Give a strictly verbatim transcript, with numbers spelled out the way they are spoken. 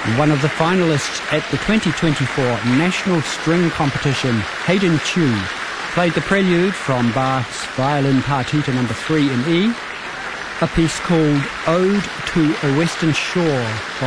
One of the finalists at the twenty twenty-four National String Competition, Hayden Chu, played the prelude from Bach's Violin Partita number three in E, a piece called Ode to a Western Shore